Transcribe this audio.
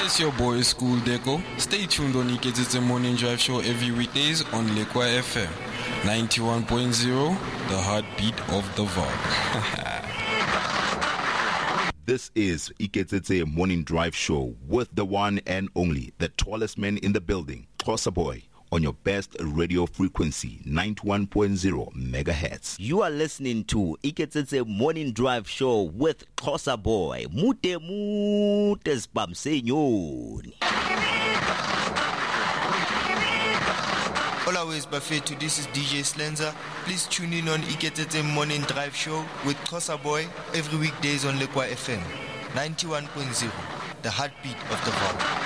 It's your boy School Deco. Stay tuned on Iketsetse Morning Drive Show every weekdays on Lekwa FM 91.0, the heartbeat of the Vaal. This is Iketsetse Morning Drive Show with the one and only, the tallest man in the building, Xhosa Boy, on your best radio frequency, 91.0 megahertz. You are listening to Iketsetse Morning Drive Show with Xhosa Boy. Mute spamsenyoni. Always Bafetu, this is DJ Slenza. Please tune in on Iketsetse Morning Drive Show with Xhosa Boy every weekdays on Lekwa FM 91.0, the heartbeat of the Vaal.